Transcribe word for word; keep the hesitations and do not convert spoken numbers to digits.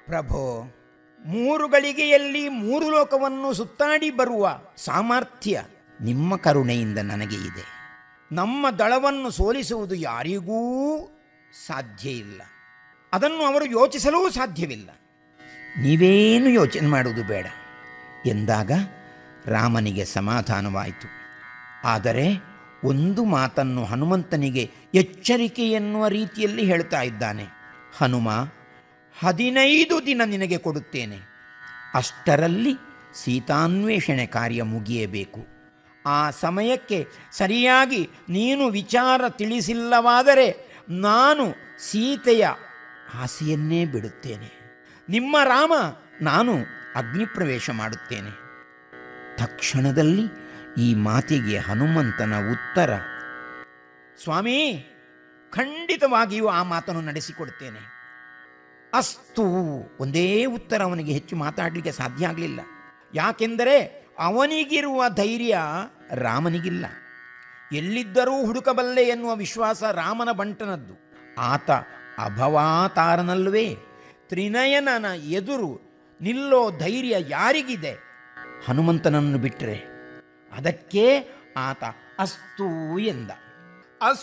ಪ್ರಭೋ, ಮೂರು ಗಳಿಗೆಯಲ್ಲಿ ಮೂರು ಲೋಕವನ್ನು ಸುತ್ತಾಡಿ ಬರುವ ಸಾಮರ್ಥ್ಯ ನಿಮ್ಮ ಕರುಣೆಯಿಂದ ನನಗೆ ಇದೆ. ನಮ್ಮ ದಳವನ್ನು ಸೋಲಿಸುವುದು ಯಾರಿಗೂ ಸಾಧ್ಯ ಇಲ್ಲ. ಅದನ್ನು ಅವರು ಯೋಚಿಸಲೂ ಸಾಧ್ಯವಿಲ್ಲ. ನೀವೇನು ಯೋಚನೆ ಮಾಡುವುದು ಬೇಡ ಎಂದಾಗ ರಾಮನಿಗೆ ಸಮಾಧಾನವಾಯಿತು. ಆದರೆ ಒಂದು ಮಾತನ್ನು ಹನುಮಂತನಿಗೆ ಎಚ್ಚರಿಕೆ ಎನ್ನುವ ರೀತಿಯಲ್ಲಿ ಹೇಳ್ತಾ ಇದ್ದಾನೆ. ಹನುಮ, ಹದಿನೈದು ದಿನ ನಿನಗೆ ಕೊಡುತ್ತೇನೆ. ಅಷ್ಟರಲ್ಲಿ ಸೀತಾನ್ವೇಷಣೆ ಕಾರ್ಯ ಮುಗಿಯಬೇಕು. ಆ ಸಮಯಕ್ಕೆ ಸರಿಯಾಗಿ ನೀನು ವಿಚಾರ ತಿಳಿಸಿಲ್ಲವಾದರೆ ನಾನು ಸೀತೆಯ ಆಸೆಯನ್ನೇ ಬಿಡುತ್ತೇನೆ. ನಿಮ್ಮ ರಾಮ ನಾನು ಅಗ್ನಿಪ್ರವೇಶ ಮಾಡುತ್ತೇನೆ. ತಕ್ಷಣದಲ್ಲಿ ಈ ಮಾತಿಗೆ ಹನುಮಂತನ ಉತ್ತರ, ಸ್ವಾಮಿ, ಖಂಡಿತವಾಗಿಯೂ ಆ ಮಾತನ್ನು ನಡೆಸಿಕೊಡುತ್ತೇನೆ. ಅಸ್ತು, ಒಂದೇ ಉತ್ತರ. ಅವನಿಗೆ ಹೆಚ್ಚು ಮಾತಾಡಲಿಕ್ಕೆ ಸಾಧ್ಯ ಆಗಲಿಲ್ಲ. ಯಾಕೆಂದರೆ ಅವನಿಗಿರುವ ಧೈರ್ಯ ರಾಮನಿಗಿಲ್ಲ. ಎಲ್ಲಿದ್ದರೂ ಹುಡುಕಬಲ್ಲೆ ಎನ್ನುವ ವಿಶ್ವಾಸ ರಾಮನ ಬಂಟನದ್ದು. ಆತ ಅಭವಾತಾರನಲ್ವೇ. ತ್ರಿನಯನನ ಎದುರು ನಿಲ್ಲೋ ಧೈರ್ಯ ಯಾರಿಗಿದೆ? ಹನುಮಂತನನ್ನು ಬಿಟ್ಟರೆ. ಅದಕ್ಕೆ ಆತ ಅಸ್ತು ಎಂದ.